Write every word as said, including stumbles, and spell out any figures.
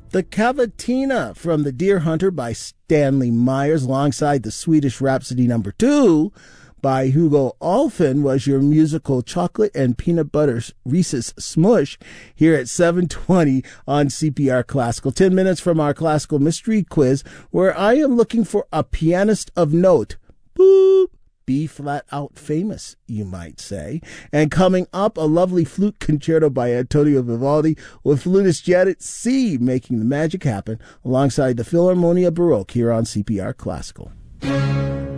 The Cavatina from The Deer Hunter by Stanley Myers, alongside the Swedish Rhapsody number two by Hugo Alfvén, was your musical chocolate and peanut butter Reese's Smush here at seven twenty on C P R Classical. Ten minutes from our classical mystery quiz, where I am looking for a pianist of note. Boop. Be flat out famous, you might say. And coming up, a lovely flute concerto by Antonio Vivaldi with flutist Janet C. making the magic happen alongside the Philharmonia Baroque here on C P R Classical.